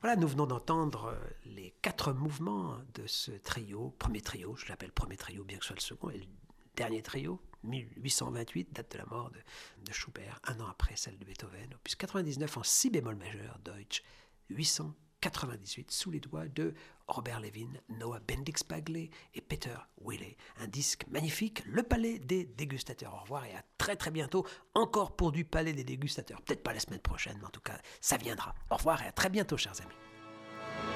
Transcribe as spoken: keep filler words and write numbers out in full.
Voilà, nous venons d'entendre les quatre mouvements de ce trio, premier trio, je l'appelle premier trio bien que ce soit le second, et le dernier trio, mille huit cent vingt-huit, date de la mort de, de Schubert, un an après celle de Beethoven, opus quatre-vingt-dix-neuf en si bémol majeur, Deutsch, huit cent quatre-vingt-dix-huit, sous les doigts de Robert Levin, Noah Bendix Bagley et Peter Willey. Un disque magnifique, le Palais des dégustateurs. Au revoir et à très très bientôt, encore pour du Palais des dégustateurs. Peut-être pas la semaine prochaine, mais en tout cas, ça viendra. Au revoir et à très bientôt, chers amis.